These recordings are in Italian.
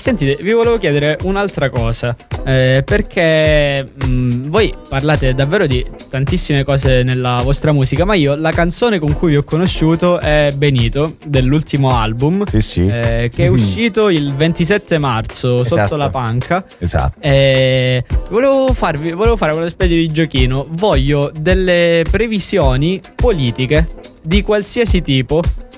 sentite, vi volevo chiedere un'altra cosa, perché voi parlate davvero di tantissime cose nella vostra musica, ma io la canzone con cui vi ho conosciuto è Benito, dell'ultimo album, Sì. che è uscito il 27 marzo, Esatto. sotto la panca. Esatto. Volevo fare una specie di giochino. Voglio delle previsioni politiche di qualsiasi tipo.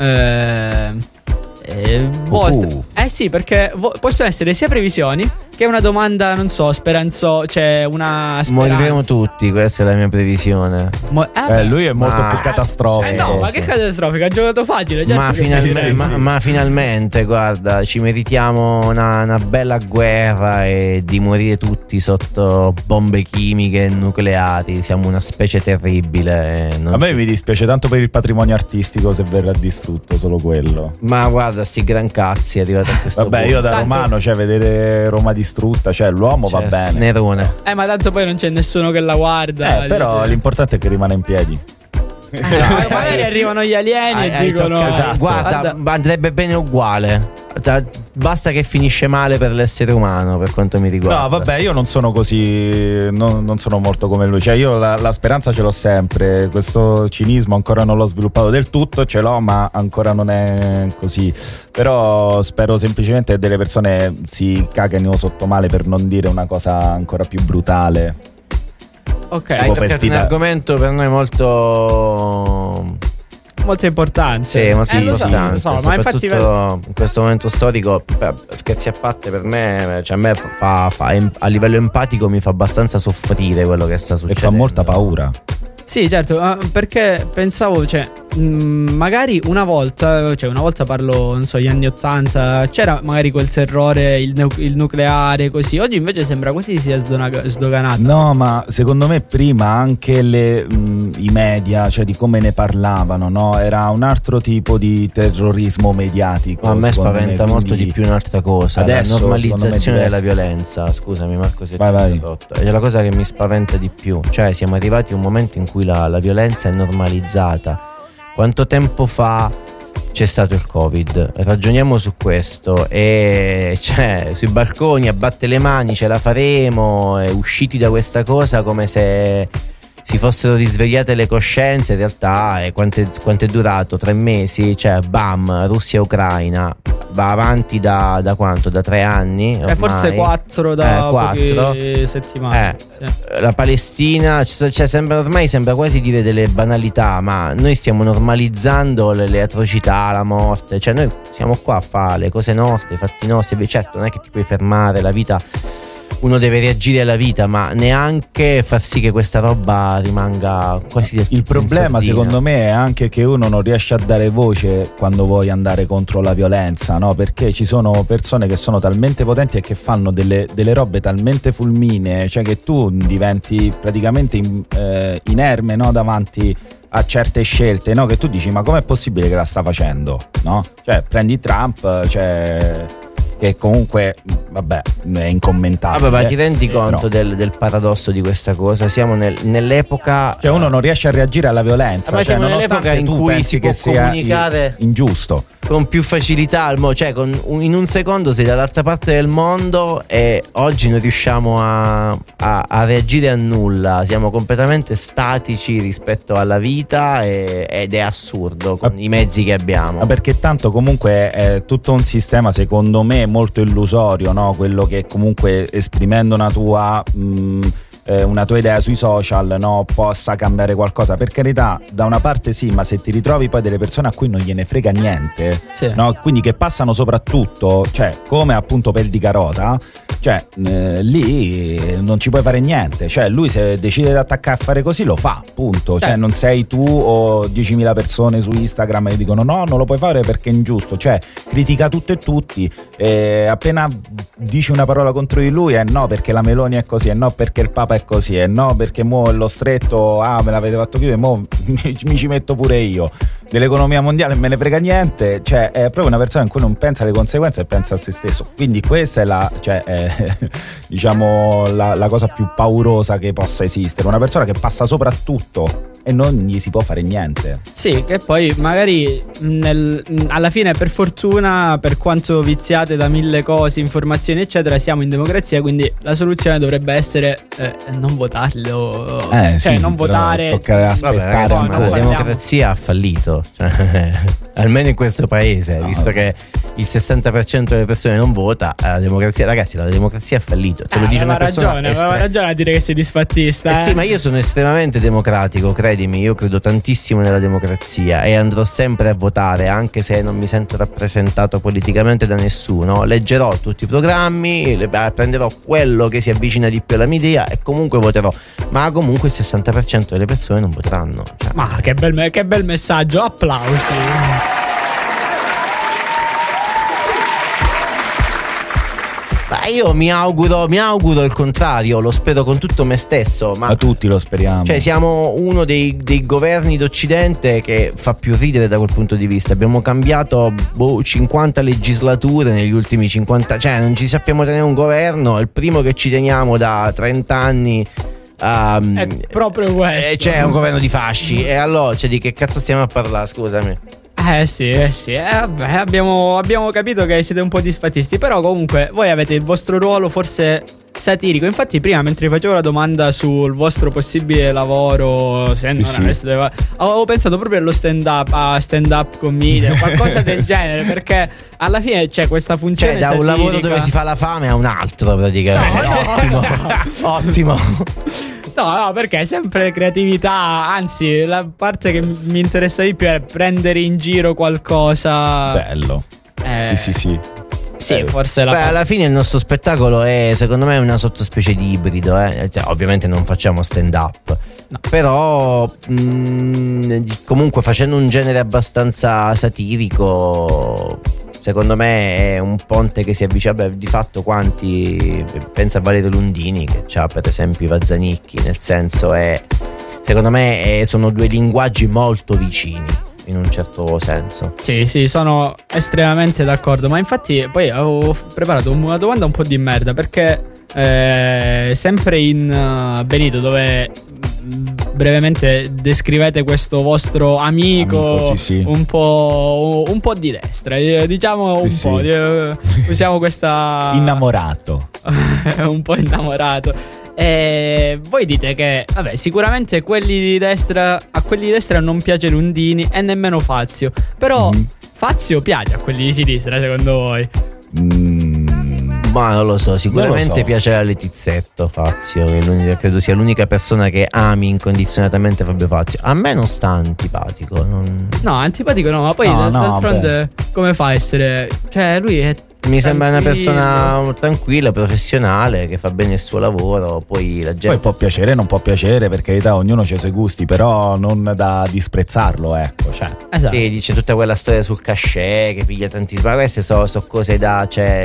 Sì, perché possono essere sia previsioni che una domanda, non so, cioè una speranza. Moriremo tutti, questa è la mia previsione. Lui è molto più catastrofico. No, ma che catastrofica? Ha giocato facile. Ma finalmente, guarda, ci meritiamo una bella guerra e di morire tutti sotto bombe chimiche e nucleari. Siamo una specie terribile. A me mi dispiace tanto per il patrimonio artistico se verrà distrutto, solo quello. Ma guarda, sti gran cazzi è arrivato a questo punto. Io da romano, cioè vedere Roma distrutta, cioè l'uomo va bene. Nerone. Ma tanto poi non c'è nessuno che la guarda. Però l'importante è che rimane in piedi. Magari arrivano gli alieni e dicono esatto. Guarda, andrebbe bene uguale. Basta che finisce male per l'essere umano, per quanto mi riguarda. No, vabbè, io non sono così, non sono molto come lui. Cioè io la speranza ce l'ho sempre. Questo cinismo ancora non l'ho sviluppato del tutto, ce l'ho, ma ancora non è così. Però spero semplicemente che delle persone si caghino sotto male, per non dire una cosa ancora più brutale. Ok, hai toccato un argomento per noi molto importante. Sì, importante. Lo so, ma soprattutto infatti in questo momento storico, scherzi a parte, per me, cioè a me a livello empatico mi fa abbastanza soffrire quello che sta succedendo. E fa molta paura. Sì, certo, perché pensavo, cioè, magari una volta parlo, non so, gli anni 80, c'era magari quel terrore, il nucleare, così. Oggi invece sembra quasi sia sdoganato. No, ma secondo me prima anche i media, cioè di come ne parlavano, no? Era un altro tipo di terrorismo mediatico. A me spaventa molto di più un'altra cosa, adesso, la normalizzazione della violenza. Scusami Marco, se vai. È la cosa che mi spaventa di più. Cioè siamo arrivati a un momento in cui la violenza è normalizzata. Quanto tempo fa c'è stato il Covid? Ragioniamo su questo. E cioè sui balconi a batte le mani, ce la faremo, e usciti da questa cosa come se si fossero risvegliate le coscienze. In realtà quanto è durato? 3 mesi? Cioè bam, Russia-Ucraina va avanti da quanto? Da 3 anni? Forse 4 poche settimane. Sì. La Palestina, cioè ormai sembra quasi dire delle banalità, ma noi stiamo normalizzando le atrocità, la morte. Cioè noi siamo qua a fare le cose nostre, i fatti nostri. Certo, non è che ti puoi fermare, la vita, uno deve reagire alla vita, ma neanche far sì che questa roba rimanga quasi del tutto il problema, in sordina. secondo me, è anche che uno non riesce a dare voce quando vuoi andare contro la violenza, no? Perché ci sono persone che sono talmente potenti e che fanno delle robe talmente fulminee, cioè che tu diventi praticamente inerme, no? Davanti a certe scelte, no? Che tu dici, ma com'è possibile che la sta facendo, no? Cioè prendi Trump, cioè, che comunque, vabbè, è incommentabile. Vabbè, ma ti rendi conto del paradosso di questa cosa? Siamo nell'epoca, cioè uno non riesce a reagire alla violenza, ma cioè, siamo nell'epoca in cui si può comunicare ingiusto con più facilità, cioè in un secondo sei dall'altra parte del mondo, e oggi non riusciamo a reagire a nulla, siamo completamente statici rispetto alla vita, ed è assurdo con i mezzi che abbiamo. Ma perché tanto comunque è tutto un sistema, secondo me, molto illusorio, no? Quello che comunque esprimendo una tua idea sui social, no, possa cambiare qualcosa. Per carità, da una parte sì, ma se ti ritrovi poi delle persone a cui non gliene frega niente, sì, no? Quindi che passano soprattutto, cioè come appunto pel di carota, cioè lì non ci puoi fare niente. Cioè lui se decide di attaccare a fare così lo fa, punto. Cioè non sei tu o 10.000 persone su Instagram che dicono no, non lo puoi fare perché è ingiusto. Cioè critica tutto e tutti, appena dici una parola contro di lui no perché la Meloni è così, no perché il Papa è così, no perché mo lo stretto me l'avete fatto chiudere, mo mi ci metto pure io. dell'economia mondiale me ne frega niente, cioè è proprio una persona in cui non pensa alle conseguenze e pensa a se stesso. Quindi questa è diciamo la cosa più paurosa che possa esistere, una persona che passa sopra tutto e non gli si può fare niente. Sì, che poi magari alla fine, per fortuna, per quanto viziate da mille cose, informazioni eccetera, siamo in democrazia, quindi la soluzione dovrebbe essere non votarlo, sì, non votare. Tocca aspettare. Vabbè, ma la democrazia ha fallito, cioè, almeno in questo paese, visto che il 60% delle persone non vota, la democrazia, ragazzi, la democrazia ha fallito. Te lo dice una persona. Aveva ragione a dire che sei disfattista. Sì, ma io sono estremamente democratico, credimi, io credo tantissimo nella democrazia e andrò sempre a votare, anche se non mi sento rappresentato politicamente da nessuno. Leggerò tutti i programmi, prenderò quello che si avvicina di più alla mia idea e comunque voterò. Ma comunque il 60% delle persone non voteranno. Cioè. Ma che bel messaggio, applausi. Io mi auguro il contrario, lo spero con tutto me stesso. Ma tutti lo speriamo. Cioè, siamo uno dei governi d'Occidente che fa più ridere da quel punto di vista. Abbiamo cambiato 50 legislature negli ultimi 50. Cioè, non ci sappiamo tenere un governo. È il primo che ci teniamo da 30 anni. È proprio questo. C'è un governo di fasci. E allora, cioè, di che cazzo stiamo a parlare? Scusami. Sì. Vabbè, abbiamo capito che siete un po' disfattisti. Però comunque voi avete il vostro ruolo forse satirico. Infatti prima, mentre facevo la domanda sul vostro possibile lavoro, se non aveste, avevo pensato proprio allo stand-up comedian, qualcosa del genere, perché alla fine c'è questa funzione, cioè, da un satirica. lavoro dove si fa la fame a un altro praticamente. Ottimo. No, perché è sempre creatività. Anzi, la parte che mi interessa di più è prendere in giro qualcosa. Bello. Sì. Sì, forse alla fine il nostro spettacolo è, secondo me, una sottospecie di ibrido, Cioè, ovviamente non facciamo stand up, no. Però comunque facendo un genere abbastanza satirico, secondo me è un ponte che si avvicina. Beh, di fatto quanti, pensa a Valerio Lundini che c'ha per esempio i Vazzanicchi, nel senso secondo me sono due linguaggi molto vicini in un certo senso. Sì, sono estremamente d'accordo. Ma infatti poi avevo preparato una domanda un po' di merda, perché sempre in Benito, dove brevemente descrivete questo vostro amico sì. un po' di destra, diciamo usiamo questa innamorato un po' innamorato. E voi dite che vabbè, sicuramente a quelli di destra non piace Lundini e nemmeno Fazio. Però Fazio piace a quelli di sinistra, secondo voi? Ma non lo so, sicuramente piace a Letizzetto Fazio, che credo sia l'unica persona che ami incondizionatamente Fabio Fazio. A me non sta antipatico. No, antipatico no, ma poi d'altronde come fa a essere? Cioè, lui è mi sembra una persona tranquilla, professionale, che fa bene il suo lavoro. Poi la gente poi può piacere, non può piacere, per carità, ognuno ha i suoi gusti, però non da disprezzarlo, ecco, cioè. Esatto. Sì, dice tutta quella storia sul cachet che piglia tantissimo. Ma queste sono cose da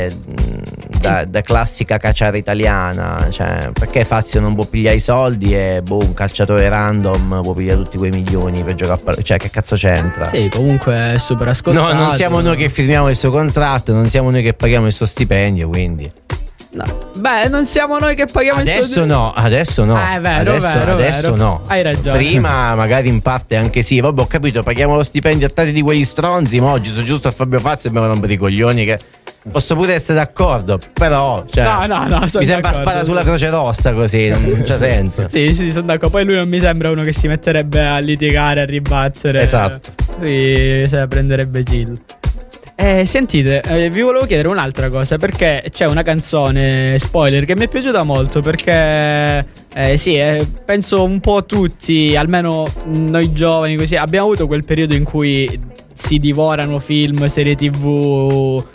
classica cacciara italiana. Cioè, perché Fazio non può pigliare i soldi e un calciatore random può pigliare tutti quei milioni per giocare a pallone? Cioè, che cazzo c'entra? Sì, comunque è super ascoltato. No, non siamo noi che firmiamo il suo contratto, non siamo noi che paghiamo il suo stipendio, quindi no. Beh, non siamo noi che paghiamo il suo stipendio. Adesso no. Adesso no. Hai ragione. Prima magari in parte anche sì. Vabbè, ho capito, paghiamo lo stipendio a tanti di quegli stronzi, ma oggi sono giusto a Fabio Fazio e abbiamo un po' di coglioni che posso pure essere d'accordo, però cioè, no, mi sembra spara sulla Croce Rossa così, non c'ha senso. Sì, sono d'accordo. Poi lui non mi sembra uno che si metterebbe a litigare, a ribattere. Esatto. Lui se la prenderebbe chill. Sentite, vi volevo chiedere un'altra cosa, perché c'è una canzone spoiler che mi è piaciuta molto, perché penso un po' tutti, almeno noi giovani così, abbiamo avuto quel periodo in cui si divorano film, serie TV.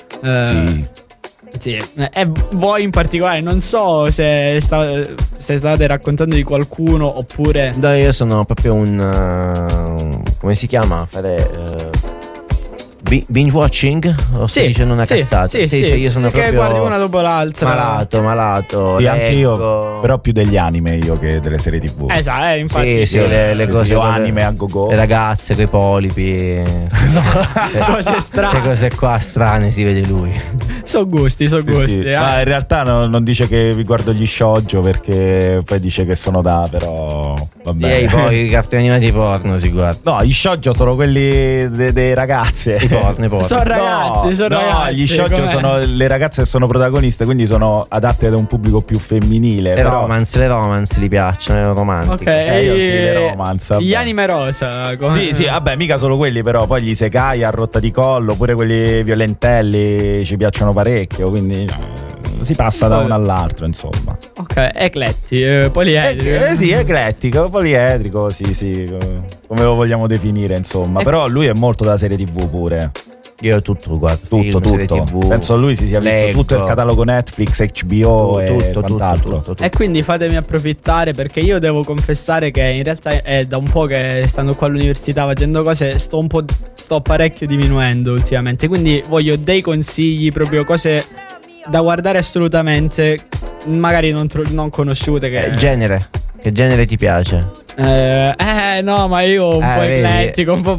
Sì. E voi in particolare, non so se state raccontando di qualcuno oppure. No, io sono proprio un come si chiama? Fare binge watching? O stai dicendo una cazzata? Sì, io sono che proprio guardi una dopo l'altra. Malato. Sì, anche io, leggo. però più degli anime io che delle serie TV. Esatto, infatti. Sì, le cose io anime a go-go. Le ragazze coi polipi. Cose strane. Queste cose qua strane si vede lui. Sono gusti. Sì. Ma in realtà non dice che vi guardo gli shoujo perché poi dice che sono però vabbè. Sì, poi i cartoni animati porno si guarda. No, gli shoujo sono quelli delle ragazze. I porno. Sono ragazzi, No, gli shoujo sono le ragazze che sono protagoniste, quindi sono adatte ad un pubblico più femminile. Le romance gli piacciono, le romantiche. Ok, io sì, le romance. Gli anime rosa. Sì, vabbè, mica solo quelli, però poi gli isekai a rotta di collo, pure quelli violentelli ci piacciono parecchio, quindi si passa da uno all'altro, insomma. Ok, ecletti, poliedrico. Sì, eclettico, poliedrico, sì, come lo vogliamo definire, insomma. Però lui è molto da serie TV pure. Io tutto guardo, film, serie tutto. TV. Penso lui si sia visto tutto il catalogo Netflix, HBO e quant'altro. Tutto. E quindi fatemi approfittare, perché io devo confessare che in realtà è da un po' che stando qua all'università facendo cose sto parecchio diminuendo ultimamente, quindi voglio dei consigli, proprio cose da guardare assolutamente, magari non conosciute. Che genere ti piace? No, ma io un po' eclettico, un po'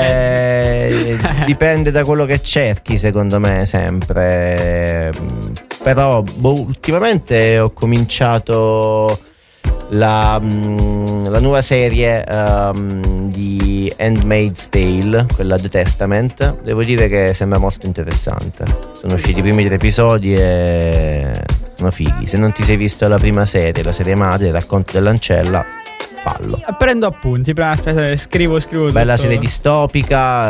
dipende da quello che cerchi, secondo me, sempre. Però ultimamente ho cominciato la nuova serie di Handmaid's Tale, quella The Testament. Devo dire che sembra molto interessante. Sono usciti i primi 3 episodi e sono fighi. Se non ti sei visto la prima serie, la serie madre, il racconto dell'ancella, fallo. Prendo appunti, aspetta, scrivo bella tutto. serie distopica.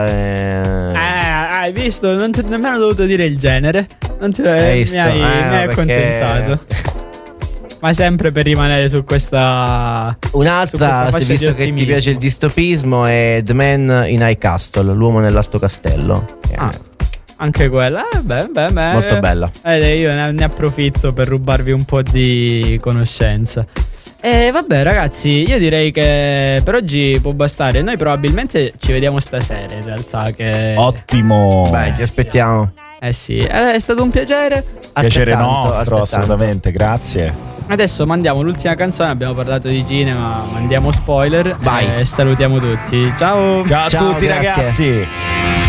Hai visto? Non ti ho nemmeno dovuto dire il genere. Non ti mi hai accontentato. Ma sempre per rimanere su questa. Un'altra, se visto che ti piace il distopismo, è The Man in High Castle, l'uomo nell'alto castello. Anche quella, molto bella. Io ne approfitto per rubarvi un po' di conoscenza. E vabbè, ragazzi, io direi che per oggi può bastare. Noi probabilmente ci vediamo stasera, in realtà. Ottimo. Beh, ti aspettiamo. Sì, è stato un piacere. Piacere nostro, assolutamente, grazie. Adesso mandiamo l'ultima canzone. Abbiamo parlato di cinema, mandiamo spoiler. Vai. E salutiamo tutti. Ciao Ciao a tutti, grazie. ragazzi.